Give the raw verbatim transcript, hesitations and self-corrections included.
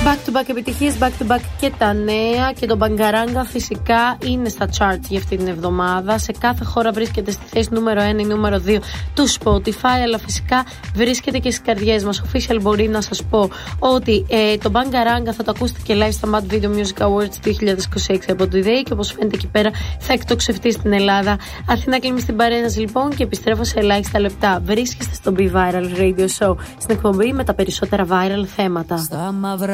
Back to back επιτυχίες, back to back και τα νέα. Και το Bangaranga φυσικά είναι στα charts για αυτή την εβδομάδα. Σε κάθε χώρα βρίσκεται στη θέση νούμερο ένα ή νούμερο δύο του Spotify, αλλά φυσικά βρίσκεται και στις καρδιές μας. Official μπορεί να σας πω ότι ε, το Bangaranga θα το ακούσετε και live στα Mad Video Music Awards είκοσι είκοσι έξι από το ιδέη, και όπως φαίνεται εκεί πέρα θα εκτοξευτεί στην Ελλάδα. Αθήνα κλείνει στην παρέναση λοιπόν και επιστρέφω σε ελάχιστα λεπτά. Βρίσκεστε στο Be Viral Radio Show, στην εκπομπή με τα περισσότερα viral θέματα.